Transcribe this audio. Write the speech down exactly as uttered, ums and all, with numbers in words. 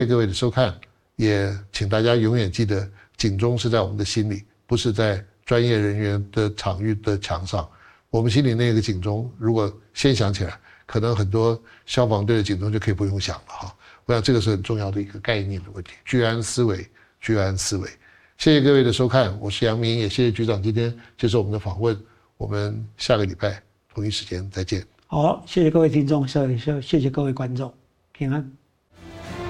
谢各位的收看，也请大家永远记得，警钟是在我们的心里，不是在专业人员的场域的墙上。我们心里那个警钟，如果先响起来，可能很多消防队的警钟就可以不用响了哈。我想这个是很重要的一个概念的问题，居安思危，居安思危。谢谢各位的收看，我是杨明，也谢谢局长今天接受我们的访问。我们下个礼拜同一时间再见。 好，谢谢各位听众，谢谢谢谢各位观众，平安。